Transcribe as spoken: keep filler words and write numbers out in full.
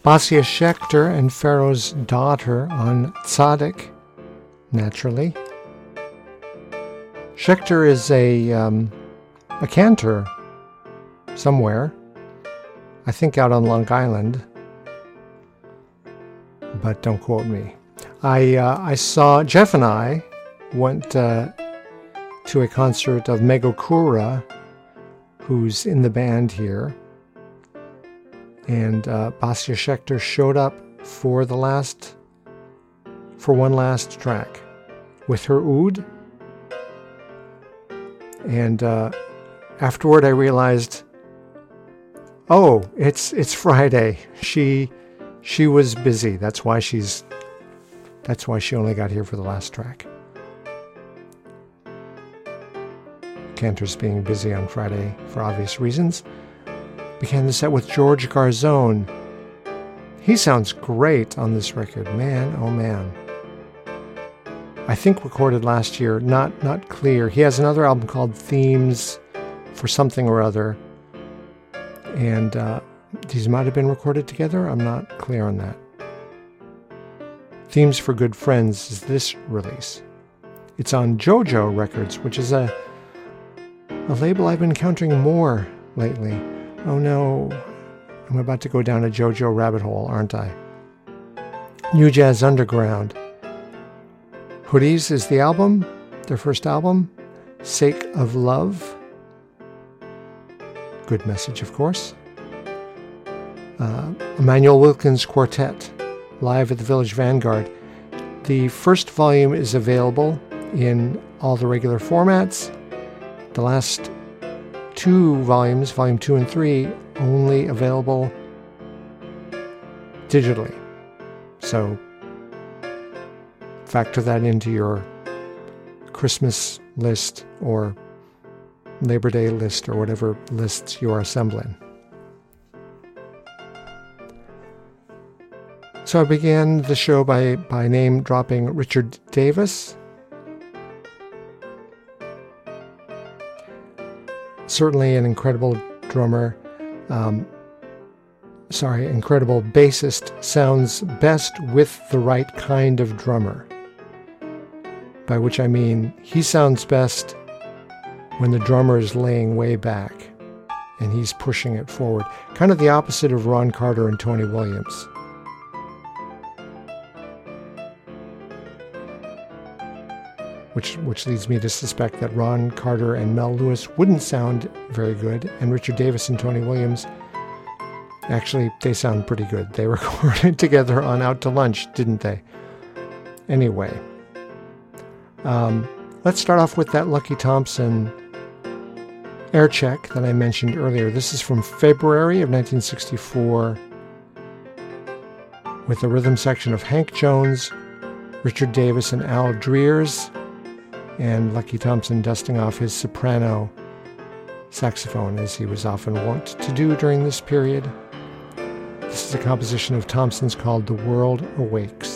Basia Schechter and Pharaoh's Daughter on Tzaddik, naturally. Schechter is a, um, a cantor somewhere, I think out on Long Island, but don't quote me. I, uh, I saw, Jeff and I went uh, to a concert of Megokura, who's in the band here. And uh, Basia Schechter showed up for the last, for one last track with her oud. And uh, afterward I realized, oh, it's it's Friday. She she was busy. That's why she's, that's why she only got here for the last track. Cantor's being busy on Friday for obvious reasons. Began the set with George Garzone. He sounds great on this record. Man, oh man. I think recorded last year, not not clear. He has another album called Themes for something or other. And uh, these might have been recorded together. I'm not clear on that. Themes for Good Friends is this release. It's on JoJo Records, which is a, a label I've been encountering more lately. Oh no, I'm about to go down a JoJo rabbit hole, aren't I? New Jazz Underground. Hoodies is the album, their first album. Sake of Love. Good message, of course. Uh, Emmanuel Wilkins Quartet, live at the Village Vanguard. The first volume is available in all the regular formats. The last two volumes, volume two and three, only available digitally. So factor that into your Christmas list or Labor Day list or whatever lists you are assembling. So I began the show by, by name dropping Richard Davis. Certainly an incredible drummer, um, sorry, incredible bassist, sounds best with the right kind of drummer. By which I mean, he sounds best when the drummer is laying way back and he's pushing it forward. Kind of the opposite of Ron Carter and Tony Williams. Which, which leads me to suspect that Ron Carter and Mel Lewis wouldn't sound very good, and Richard Davis and Tony Williams, actually, they sound pretty good. They recorded together on Out to Lunch, didn't they? Anyway, um, let's start off with that Lucky Thompson air check that I mentioned earlier. This is from February of nineteen sixty-four, with the rhythm section of Hank Jones, Richard Davis, and Al Dreers, and Lucky Thompson dusting off his soprano saxophone, as he was often wont to do during this period. This is a composition of Thompson's called The World Awakes.